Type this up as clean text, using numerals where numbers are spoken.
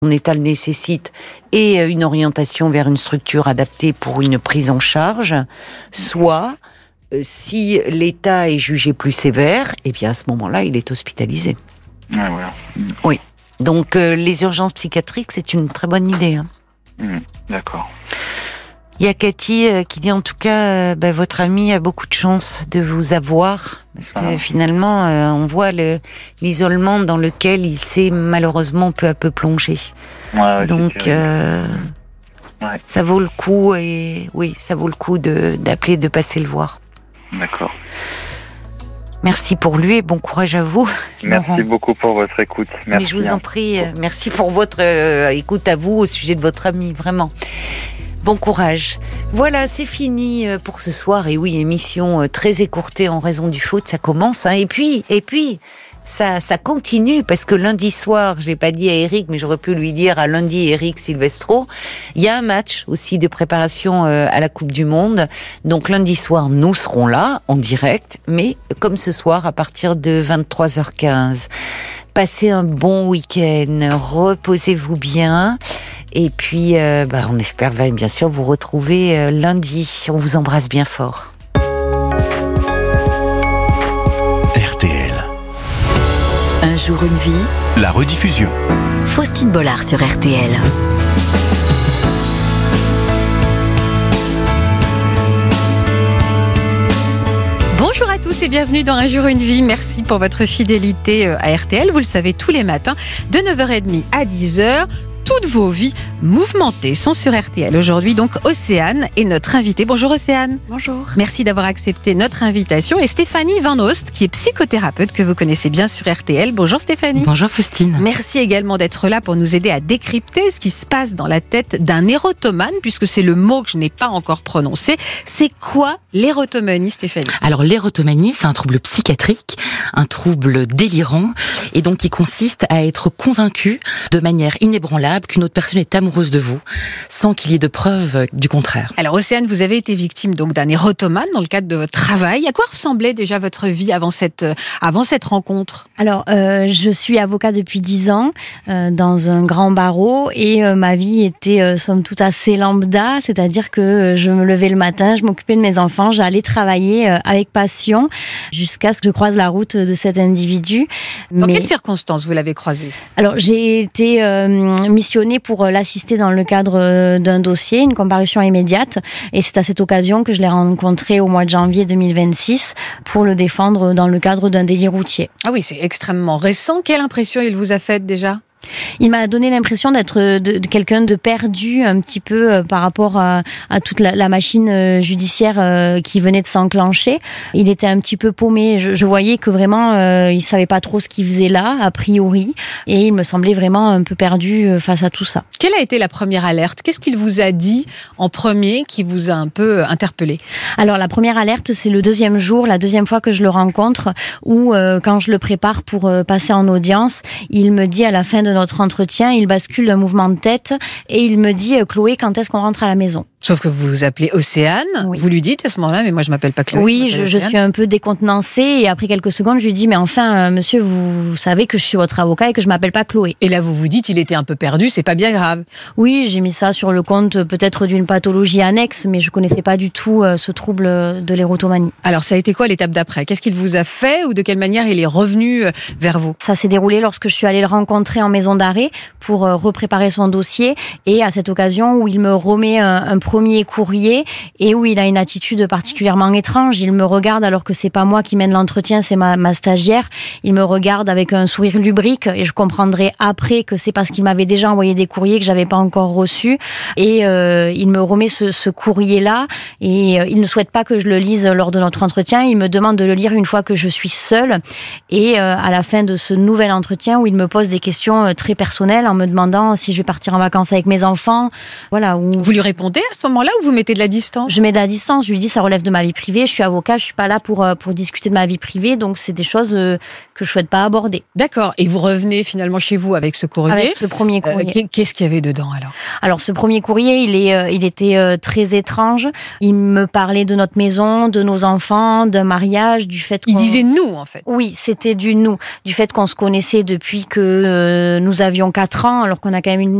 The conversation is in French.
son état le nécessite et une orientation vers une structure adaptée pour une prise en charge, soit si l'état est jugé plus sévère, et bien à ce moment-là, il est hospitalisé. Ouais, voilà. Oui. Donc les urgences psychiatriques, c'est une très bonne idée. D'accord. Il y a Cathy qui dit en tout cas, votre ami a beaucoup de chance de vous avoir, parce que finalement, on voit l'isolement dans lequel il s'est malheureusement peu à peu plongé. Ouais, donc, ça vaut le coup, et oui, ça vaut le coup d'appeler, de passer le voir. D'accord. Merci pour lui et bon courage à vous. Merci Laurent. beaucoup pour votre écoute. Merci. Mais je vous en prie, merci pour votre écoute à vous au sujet de votre ami, vraiment. Bon courage. Voilà, c'est fini pour ce soir. Et oui, émission très écourtée en raison du foot, ça commence. Et puis, ça continue parce que lundi soir, je l'ai pas dit à Eric, mais j'aurais pu lui dire à lundi Eric Silvestro, il y a un match aussi de préparation à la Coupe du Monde. Donc lundi soir, nous serons là en direct, mais comme ce soir, à partir de 23h15. Passez un bon week-end, reposez-vous bien. Et puis, on espère bien sûr vous retrouver lundi. On vous embrasse bien fort. RTL. Un jour une vie. La rediffusion. Faustine Bollard sur RTL. Bonjour à tous et bienvenue dans Un jour une vie. Merci pour votre fidélité à RTL. Vous le savez, tous les matins, de 9h30 à 10h, toutes vos vies mouvementées sont sur RTL. Aujourd'hui, donc, Océane est notre invitée. Bonjour Océane. Bonjour. Merci d'avoir accepté notre invitation. Et Stéphanie Van Oost, qui est psychothérapeute, que vous connaissez bien sur RTL. Bonjour Stéphanie. Bonjour Faustine. Merci également d'être là pour nous aider à décrypter ce qui se passe dans la tête d'un érotomane, puisque c'est le mot que je n'ai pas encore prononcé. C'est quoi l'érotomanie, Stéphanie ? Alors l'érotomanie, c'est un trouble psychiatrique, un trouble délirant, et donc qui consiste à être convaincu de manière inébranlable qu'une autre personne est amoureuse de vous, sans qu'il y ait de preuves du contraire. Alors Océane, vous avez été victime donc d'un érotomane dans le cadre de votre travail. À quoi ressemblait déjà votre vie avant cette rencontre ? Alors, je suis avocat depuis 10 ans dans un grand barreau et ma vie était somme toute assez lambda, c'est-à-dire que je me levais le matin, je m'occupais de mes enfants, j'allais travailler avec passion jusqu'à ce que je croise la route de cet individu. Dans quelles circonstances vous l'avez croisé ? Alors, j'ai été missionnée pour l'assister dans le cadre d'un dossier, une comparution immédiate, et c'est à cette occasion que je l'ai rencontré au mois de janvier 2026 pour le défendre dans le cadre d'un délit routier. Ah oui, c'est extrêmement récent. Quelle impression il vous a faite déjà ? Il m'a donné l'impression d'être de quelqu'un de perdu un petit peu par rapport à toute la machine judiciaire qui venait de s'enclencher. Il était un petit peu paumé. Je voyais que vraiment il savait pas trop ce qu'il faisait là, a priori, et il me semblait vraiment un peu perdu face à tout ça. Quelle a été la première alerte ? Qu'est-ce qu'il vous a dit en premier qui vous a un peu interpellé ? Alors la première alerte, c'est le deuxième jour, la deuxième fois que je le rencontre, où quand je le prépare pour passer en audience, il me dit à la fin de notre entretien, il bascule d'un mouvement de tête et il me dit « Chloé, quand est-ce qu'on rentre à la maison ?» Sauf que vous vous appelez Océane, oui. Vous lui dites à ce moment-là, mais moi je m'appelle pas Chloé. Oui, je suis un peu décontenancée et après quelques secondes, je lui dis « Mais enfin, monsieur, vous savez que je suis votre avocat et que je m'appelle pas Chloé. » Et là, vous vous dites, il était un peu perdu, c'est pas bien grave. Oui, j'ai mis ça sur le compte peut-être d'une pathologie annexe, mais je connaissais pas du tout ce trouble de l'érotomanie. Alors, ça a été quoi l'étape d'après ? Qu'est-ce qu'il vous a fait ou de quelle manière il est revenu vers vous ? Ça s'est déroulé lorsque je suis allée le rencontrer en maison d'arrêt pour repréparer son dossier et à cette occasion où il me remet un premier courrier et où il a une attitude particulièrement étrange. Il me regarde alors que c'est pas moi qui mène l'entretien, c'est ma stagiaire. Il me regarde avec un sourire lubrique et je comprendrai après que c'est parce qu'il m'avait déjà envoyé des courriers que j'avais pas encore reçus. Et il me remet ce courrier-là et il ne souhaite pas que je le lise lors de notre entretien. Il me demande de le lire une fois que je suis seule. Et à la fin de ce nouvel entretien où il me pose des questions très personnelles en me demandant si je vais partir en vacances avec mes enfants. Voilà. Vous lui répondez à ce moment-là ou vous mettez de la distance? Je mets de la distance, je lui dis ça relève de ma vie privée, je suis avocat, je suis pas là pour discuter de ma vie privée, donc c'est des choses que je souhaite pas aborder. D'accord, et vous revenez finalement chez vous avec ce courrier. Avec ce premier courrier. Qu'est-ce qu'il y avait dedans alors? Alors ce premier courrier, il était très étrange. Il me parlait de notre maison, de nos enfants, d'un mariage, du fait Il disait nous en fait. Oui, c'était du nous, du fait qu'on se connaissait depuis que nous avions 4 ans, alors qu'on a quand même une